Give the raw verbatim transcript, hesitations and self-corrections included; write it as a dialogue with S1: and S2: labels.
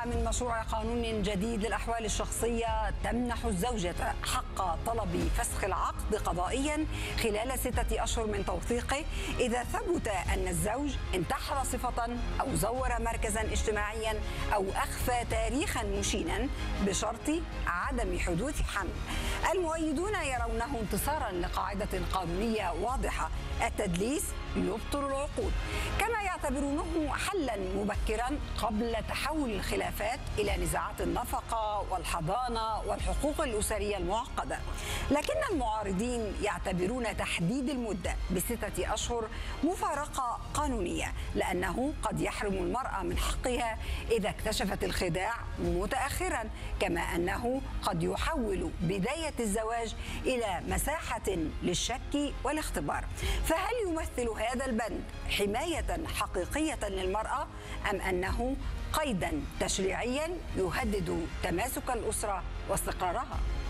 S1: جاء من مشروع قانون جديد للأحوال الشخصية تمنح الزوجة حق طلب فسخ العقد قضائيا خلال ستة أشهر من توثيقه إذا ثبت أن الزوج انتحل صفة أو زور مركزا اجتماعيا أو أخفى تاريخا مشينا بشرط عدم حدوث حمل. المؤيدون يرونه انتصارا لقاعدة قانونية واضحة: التدليس يبطل العقود، كما يعتبرونه حلا مبكرا قبل تحول الخلافات إلى نزاعات النفقة والحضانة والحقوق الأسرية المعقدة. لكن المعارضين يعتبرون تحديد المدة بستة أشهر مفارقة قانونية، لأنه قد يحرم المرأة من حقها إذا اكتشفت الخداع متأخرا، كما أنه قد يحول بداية الزواج إلى مساحة للشك والاختبار. فهل يمثل هذا البند حماية حقيقية للمرأة أم أنه قيدا تشريعيا يهدد تماسك الأسرة واستقرارها؟